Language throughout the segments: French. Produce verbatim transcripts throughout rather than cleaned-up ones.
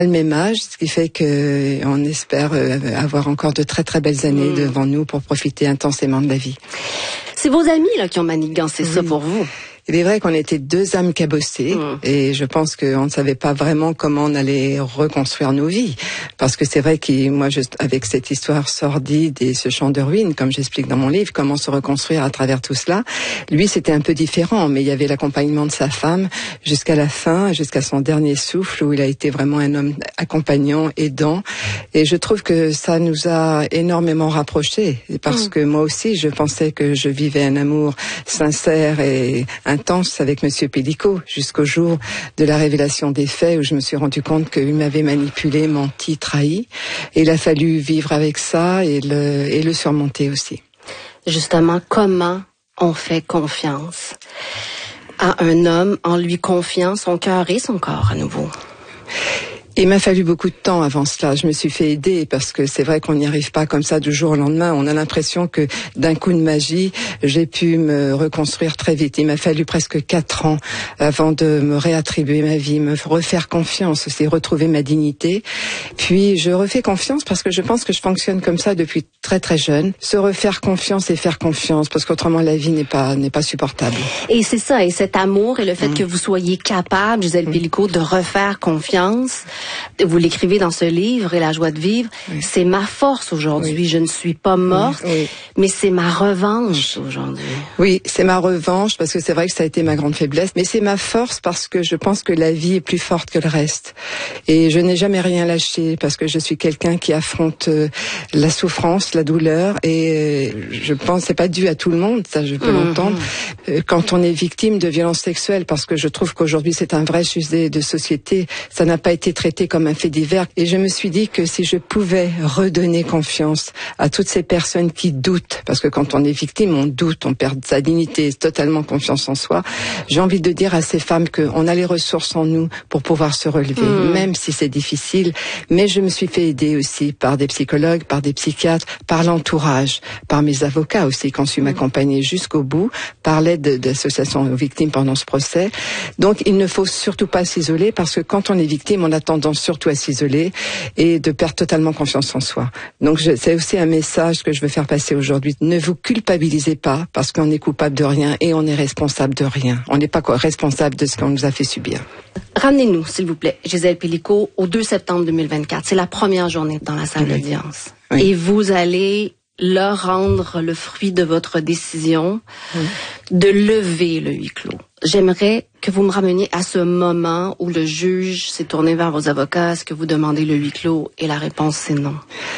Le même âge, ce qui fait que on espère avoir encore de très très belles années mmh. devant nous pour profiter intensément de la vie. C'est vos amis là qui ont manigancé oui. ça pour vous. Il est vrai qu'on était deux âmes cabossées mmh. et je pense qu'on ne savait pas vraiment comment on allait reconstruire nos vies. Parce que c'est vrai que moi, je, avec cette histoire sordide et ce champ de ruines, comme j'explique dans mon livre, comment se reconstruire à travers tout cela, lui, c'était un peu différent, mais il y avait l'accompagnement de sa femme jusqu'à la fin, jusqu'à son dernier souffle, où il a été vraiment un homme accompagnant, aidant. Et je trouve que ça nous a énormément rapprochés. Parce mmh. que moi aussi, je pensais que je vivais un amour sincère et intense avec Monsieur Pellicot jusqu'au jour de la révélation des faits où je me suis rendu compte qu'il m'avait manipulé, menti, trahi. Et il a fallu vivre avec ça et le, et le surmonter aussi. Justement, comment on fait confiance à un homme en lui confiant son cœur et son corps à nouveau? Il m'a fallu beaucoup de temps avant cela. Je me suis fait aider parce que c'est vrai qu'on n'y arrive pas comme ça du jour au lendemain. On a l'impression que d'un coup de magie, j'ai pu me reconstruire très vite. Il m'a fallu presque quatre ans avant de me réattribuer ma vie, me refaire confiance aussi, retrouver ma dignité. Puis je refais confiance parce que je pense que je fonctionne comme ça depuis très très jeune. Se refaire confiance et faire confiance parce qu'autrement la vie n'est pas n'est pas supportable. Et c'est ça, et cet amour et le fait mmh. que vous soyez capable, Gisèle mmh. Pellicot, de refaire confiance. Vous l'écrivez dans ce livre, Et la joie de vivre. Oui. C'est ma force aujourd'hui. Oui. Je ne suis pas morte, oui. Oui. mais c'est ma revanche aujourd'hui. Oui, c'est ma revanche parce que c'est vrai que ça a été ma grande faiblesse, mais c'est ma force parce que je pense que la vie est plus forte que le reste. Et je n'ai jamais rien lâché parce que je suis quelqu'un qui affronte la souffrance, la douleur, et je pense que c'est pas dû à tout le monde, ça je peux mmh. l'entendre. Quand on est victime de violences sexuelles, parce que je trouve qu'aujourd'hui c'est un vrai sujet de société, ça n'a pas été traité comme un fait divers. Et je me suis dit que si je pouvais redonner confiance à toutes ces personnes qui doutent, parce que quand on est victime, on doute, on perd sa dignité, totalement confiance en soi, j'ai envie de dire à ces femmes qu'on a les ressources en nous pour pouvoir se relever, mmh. même si c'est difficile. Mais je me suis fait aider aussi par des psychologues, par des psychiatres, par l'entourage, par mes avocats aussi, qui ont su mmh. m'accompagner jusqu'au bout, par l'aide d'associations aux victimes pendant ce procès. Donc il ne faut surtout pas s'isoler, parce que quand on est victime, on a tendance surtout à s'isoler et de perdre totalement confiance en soi. Donc je, c'est aussi un message que je veux faire passer aujourd'hui. Ne vous culpabilisez pas parce qu'on est coupable de rien et on est responsable de rien. On n'est pas quoi, responsable de ce qu'on nous a fait subir. Ramenez-nous, s'il vous plaît, Gisèle Pellicot, au deux septembre deux mille vingt-quatre. C'est la première journée dans la salle oui. d'audience. Oui. Et vous allez leur rendre le fruit de votre décision oui. de lever le huis clos. J'aimerais que vous me rameniez à ce moment où le juge s'est tourné vers vos avocats. Est-ce que vous demandez le huis clos? Et la réponse, c'est non.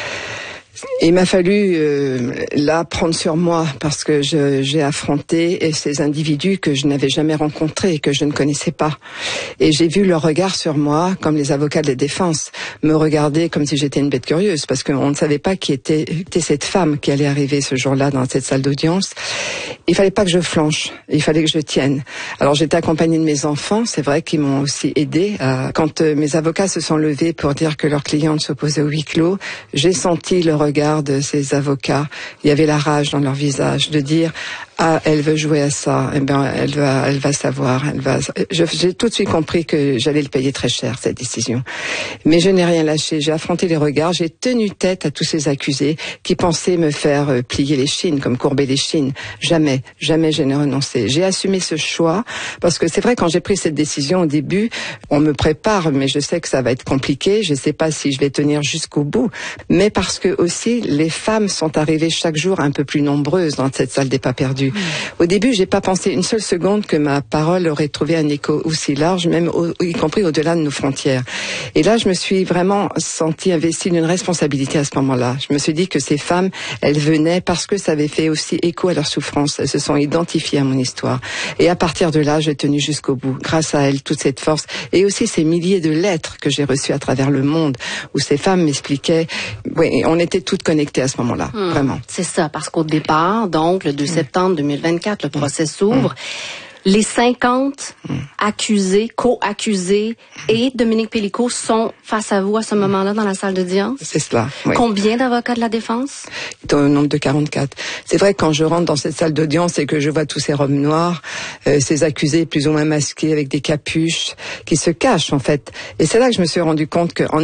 Il m'a fallu euh, là prendre sur moi parce que je, j'ai affronté ces individus que je n'avais jamais rencontrés et que je ne connaissais pas. Et j'ai vu leur regard sur moi, comme les avocats de la défense, me regarder comme si j'étais une bête curieuse, parce qu'on ne savait pas qui était, était cette femme qui allait arriver ce jour-là dans cette salle d'audience. Il fallait pas que je flanche, il fallait que je tienne. Alors j'étais accompagnée de mes enfants, c'est vrai qu'ils m'ont aussi aidée. À... Quand euh, mes avocats se sont levés pour dire que leur cliente s'opposait au huis clos, j'ai senti le regard de ces avocats. Il y avait la rage dans leur visage de dire ah, elle veut jouer à ça, eh ben elle va elle va savoir, elle va je, j'ai tout de suite compris que j'allais le payer très cher cette décision. Mais je n'ai rien lâché, j'ai affronté les regards, j'ai tenu tête à tous ces accusés qui pensaient me faire euh, plier les chines, comme courber les chines. Jamais, jamais je n'ai renoncé. J'ai assumé ce choix parce que c'est vrai, quand j'ai pris cette décision au début, on me prépare, mais je sais que ça va être compliqué, je sais pas si je vais tenir jusqu'au bout, mais parce que aussi les femmes sont arrivées chaque jour un peu plus nombreuses dans cette salle des pas perdus. Au début, j'ai pas pensé une seule seconde que ma parole aurait trouvé un écho aussi large, même au, y compris au-delà de nos frontières. Et là, je me suis vraiment sentie investie d'une responsabilité à ce moment-là. Je me suis dit que ces femmes, elles venaient parce que ça avait fait aussi écho à leur souffrance. Elles se sont identifiées à mon histoire. Et à partir de là, j'ai tenu jusqu'au bout. Grâce à elles, toute cette force et aussi ces milliers de lettres que j'ai reçues à travers le monde où ces femmes m'expliquaient. Oui, on était toutes connectées à ce moment-là, mmh, vraiment. C'est ça, parce qu'au départ, donc, le deux septembre deux mille vingt-quatre, le procès s'ouvre. Les cinquante mmh. accusés, co-accusés et Dominique Pélicaud sont face à vous à ce moment-là dans la salle d'audience? C'est cela, oui. Combien d'avocats de la défense? Au nombre de quarante-quatre. C'est vrai que quand je rentre dans cette salle d'audience et que je vois tous ces robes noires, euh, ces accusés plus ou moins masqués avec des capuches, qui se cachent en fait. Et c'est là que je me suis rendu compte que en